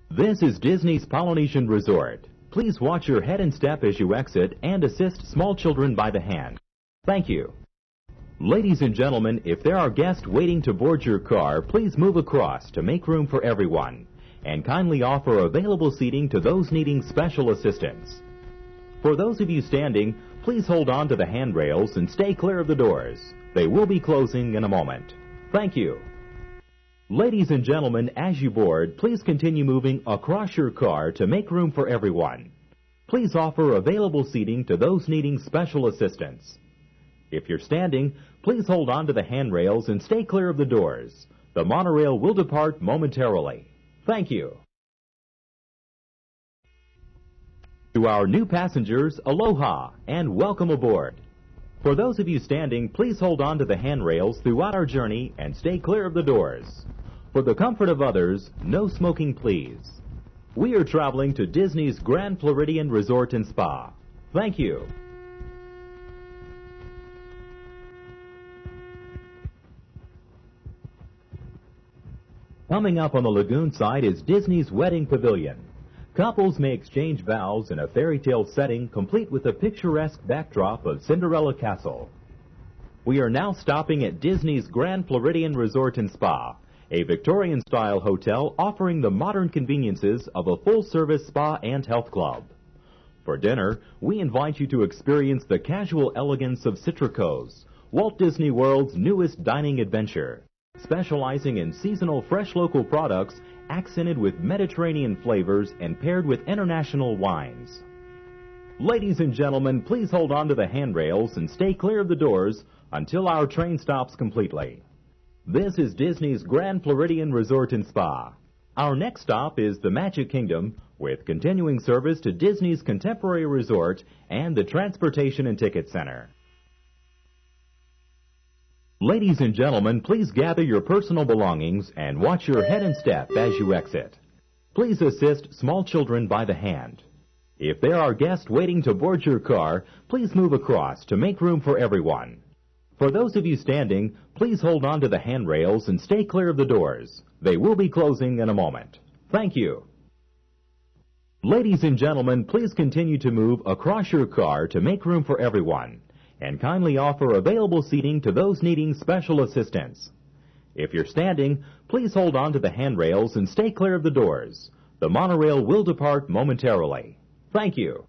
This is Disney's Polynesian Resort. Please watch your head and step as you exit and assist small children by the hand. Thank you. Ladies and gentlemen, if there are guests waiting to board your car, please move across to make room for everyone, and kindly offer available seating to those needing special assistance. For those of you standing, please hold on to the handrails and stay clear of the doors. They will be closing in a moment. Thank you. Ladies and gentlemen, as you board, please continue moving across your car to make room for everyone. Please offer available seating to those needing special assistance. If you're standing, please hold on to the handrails and stay clear of the doors. The monorail will depart momentarily. Thank you. To our new passengers, aloha and welcome aboard. For those of you standing, please hold on to the handrails throughout our journey and stay clear of the doors. For the comfort of others, no smoking, please. We are traveling to Disney's Grand Floridian Resort and Spa. Thank you. Coming up on the lagoon side is Disney's Wedding Pavilion. Couples may exchange vows in a fairy tale setting complete with a picturesque backdrop of Cinderella Castle. We are now stopping at Disney's Grand Floridian Resort and Spa, a Victorian-style hotel offering the modern conveniences of a full-service spa and health club. For dinner, we invite you to experience the casual elegance of Citrico's, Walt Disney World's newest dining adventure, specializing in seasonal fresh local products accented with Mediterranean flavors and paired with international wines. Ladies and gentlemen, please hold on to the handrails and stay clear of the doors until our train stops completely. This is Disney's Grand Floridian Resort and Spa. Our next stop is the Magic Kingdom, with continuing service to Disney's Contemporary Resort and the Transportation and Ticket Center. Ladies and gentlemen, please gather your personal belongings and watch your head and step as you exit. Please assist small children by the hand. If there are guests waiting to board your car, please move across to make room for everyone. For those of you standing, please hold on to the handrails and stay clear of the doors. They will be closing in a moment. Thank you. Ladies and gentlemen, please continue to move across your car to make room for everyone, and kindly offer available seating to those needing special assistance. If you're standing, please hold on to the handrails and stay clear of the doors. The monorail will depart momentarily. Thank you.